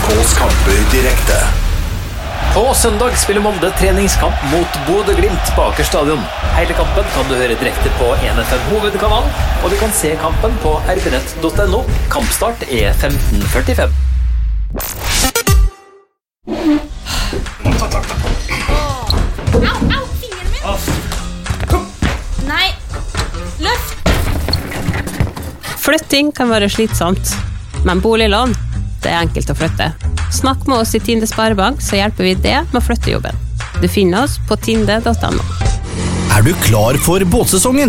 NRKs kamper direkte. På søndag spiller Molde treningskamp mot Bodø/Glimt på Aker stadion. Hele kampen kan du høre direkte på NFM hovedkanal, og du kan se kampen på rbnett.no. Kampstart 15:45. Au, fingeren min! Nei, løft! Flytting kan være slitsomt, men boliglån, det er enkelt å flytte. Snakk med oss i Tinde Sparebank, så hjelper vi det med å flytte jobben. Du finner oss på tinde.no. Er du klar for båtsesongen?